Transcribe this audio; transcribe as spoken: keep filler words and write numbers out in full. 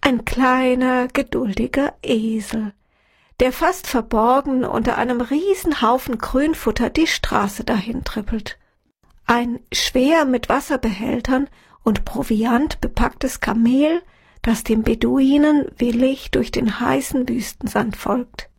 Ein kleiner, geduldiger Esel, der fast verborgen unter einem Riesenhaufen Grünfutter die Straße dahin trippelt. Ein schwer mit Wasserbehältern und Proviant bepacktes Kamel, das dem Beduinen willig durch den heißen Wüstensand folgt.